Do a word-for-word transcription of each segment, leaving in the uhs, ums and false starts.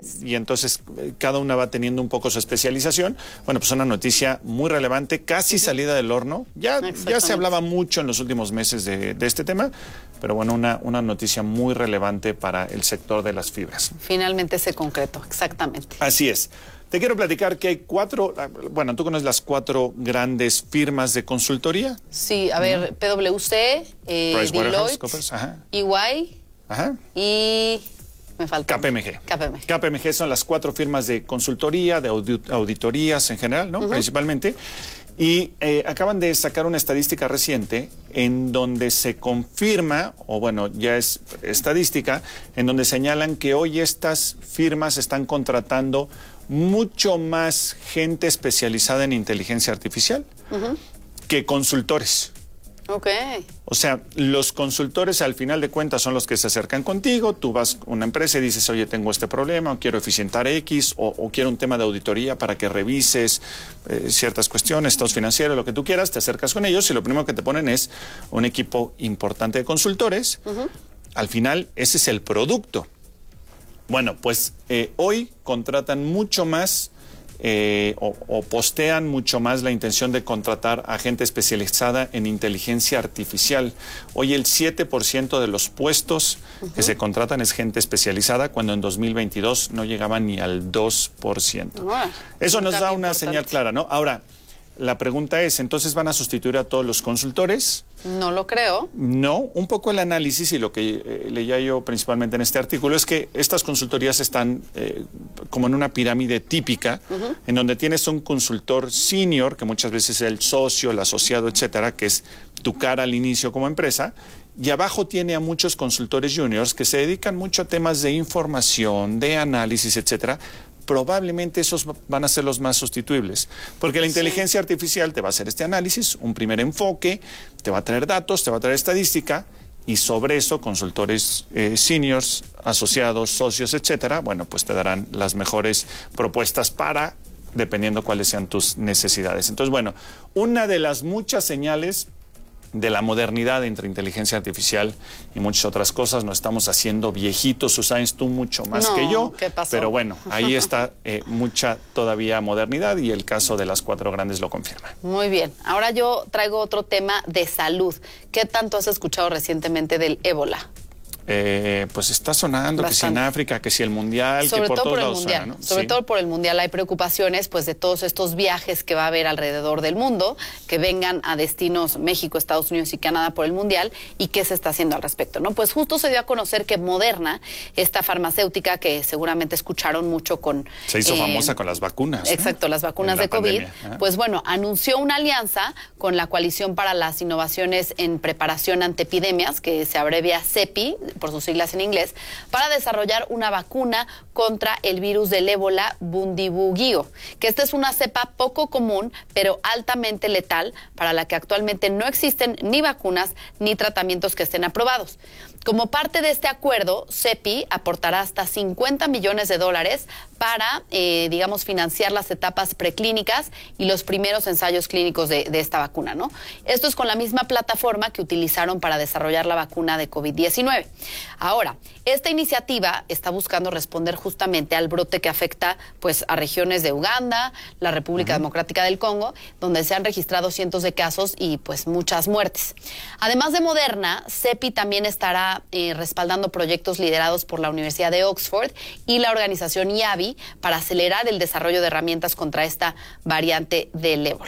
es. y entonces eh, cada una va teniendo un poco su especialización. Bueno, pues una noticia muy relevante, casi uh-huh. salida del horno. Ya, ya se hablaba mucho en los últimos meses de, de este tema, pero bueno, una, una noticia muy relevante para el sector de las fibras. Finalmente se concretó, exactamente. Así es. Te quiero platicar que hay cuatro, bueno, ¿tú conoces las cuatro grandes firmas de consultoría? Sí, a ver, ¿no? P W C, eh, Deloitte, ajá. E Y ajá. y... me falta. K P M G. K P M G. K P M G son las cuatro firmas de consultoría, de audit auditorías en general, ¿no? Uh-huh. Principalmente. Y eh, acaban de sacar una estadística reciente en donde se confirma, o bueno, ya es estadística, en donde señalan que hoy estas firmas están contratando mucho más gente especializada en inteligencia artificial uh-huh. que consultores. Ok. O sea, los consultores al final de cuentas son los que se acercan contigo, tú vas a una empresa y dices, oye, tengo este problema, o quiero eficientar X, o, o quiero un tema de auditoría para que revises eh, ciertas cuestiones, estados financieros, lo que tú quieras, te acercas con ellos y lo primero que te ponen es un equipo importante de consultores. Uh-huh. Al final, ese es el producto. Bueno, pues eh, hoy contratan mucho más eh, o, o postean mucho más la intención de contratar a gente especializada en inteligencia artificial. Hoy el siete por ciento de los puestos uh-huh. que se contratan es gente especializada, cuando en dos mil veintidós no llegaban ni al dos por ciento. Uh-huh. Eso nos da una importante señal clara, ¿no? Ahora, la pregunta es, ¿entonces van a sustituir a todos los consultores? No lo creo. No, un poco el análisis y lo que eh, leía yo principalmente en este artículo es que estas consultorías están eh, como en una pirámide típica, uh-huh. en donde tienes un consultor senior, que muchas veces es el socio, el asociado, etcétera, que es tu cara al inicio como empresa, y abajo tiene a muchos consultores juniors que se dedican mucho a temas de información, de análisis, etcétera. Probablemente esos van a ser los más sustituibles, porque la inteligencia sí. artificial te va a hacer este análisis, un primer enfoque, te va a traer datos, te va a traer estadística, y sobre eso consultores eh, seniors, asociados, socios, etcétera, bueno, pues te darán las mejores propuestas para, dependiendo cuáles sean tus necesidades. Entonces, bueno, una de las muchas señales de la modernidad entre inteligencia artificial y muchas otras cosas, nos estamos haciendo viejitos, Susáez, tú mucho más no, que yo, ¿qué pasó? Pero bueno, ahí está eh, mucha todavía modernidad y el caso de las cuatro grandes lo confirma. Muy bien, ahora yo traigo otro tema de salud. ¿Qué tanto has escuchado recientemente del ébola? Eh, pues está sonando Bastante. que si en África, que si el Mundial, sobre que por todo todos por el lados mundial, suena, ¿no? Sobre sí. todo por el Mundial hay preocupaciones pues de todos estos viajes que va a haber alrededor del mundo, que vengan a destinos México, Estados Unidos y Canadá por el Mundial, y qué se está haciendo al respecto, ¿no? Pues justo se dio a conocer que Moderna, esta farmacéutica que seguramente escucharon mucho con... Se hizo eh, famosa con las vacunas. Exacto, ¿no? Las vacunas de COVID. Pandemia. Pues bueno, anunció una alianza con la Coalición para las Innovaciones en Preparación ante Epidemias, que se abrevia CEPI, por sus siglas en inglés, para desarrollar una vacuna contra el virus del ébola Bundibugyo, que esta es una cepa poco común, pero altamente letal, para la que actualmente no existen ni vacunas ni tratamientos que estén aprobados. Como parte de este acuerdo, CEPI aportará hasta cincuenta millones de dólares para, eh, digamos, financiar las etapas preclínicas y los primeros ensayos clínicos de, de esta vacuna, ¿no? Esto es con la misma plataforma que utilizaron para desarrollar la vacuna de COVID diecinueve. Ahora, esta iniciativa está buscando responder justamente al brote que afecta, pues, a regiones de Uganda, la República uh-huh. Democrática del Congo, donde se han registrado cientos de casos y, pues, muchas muertes. Además de Moderna, CEPI también estará Eh, respaldando proyectos liderados por la Universidad de Oxford y la organización I A V I para acelerar el desarrollo de herramientas contra esta variante del ébola.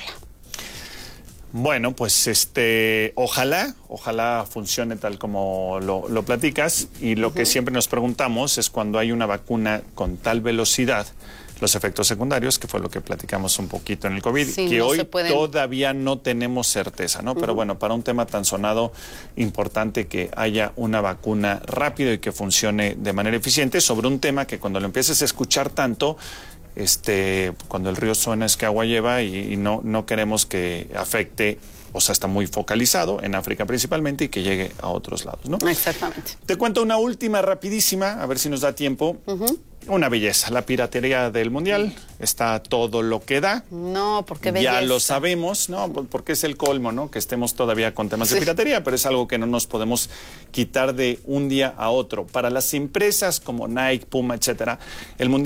Bueno, pues este, ojalá, ojalá funcione tal como lo, lo platicas, y lo uh-huh. que siempre nos preguntamos es cuando hay una vacuna con tal velocidad, los efectos secundarios, que fue lo que platicamos un poquito en el COVID, sí, que no hoy pueden... todavía no tenemos certeza, ¿no? Uh-huh. Pero bueno, para un tema tan sonado, importante que haya una vacuna rápido y que funcione de manera eficiente sobre un tema que cuando lo empieces a escuchar tanto, este, cuando el río suena es que agua lleva, y, y no, no queremos que afecte, o sea, está muy focalizado en África principalmente, y que llegue a otros lados, ¿no? Exactamente. Te cuento una última rapidísima, a ver si nos da tiempo. Uh-huh. Una belleza, la piratería del Mundial está todo lo que da. No, porque belleza. Ya lo sabemos, ¿no? Porque es el colmo, ¿no? Que estemos todavía con temas sí. de piratería, pero es algo que no nos podemos quitar de un día a otro. Para las empresas como Nike, Puma, etcétera, el Mundial